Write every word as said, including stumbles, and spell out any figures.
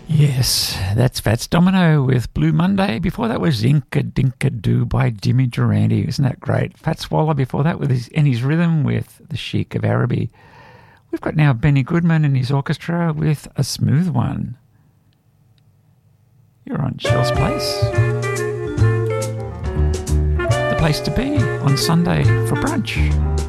Yes, that's Fats Domino with Blue Monday. Before that was Inka Dinka Doo by Jimmy Durante. Isn't that great? Fats Waller before that with his, and his rhythm with the Sheik of Araby. We've got now Benny Goodman and his orchestra with A Smooth One. You're on Shell's Place. The place to be on Sunday for brunch.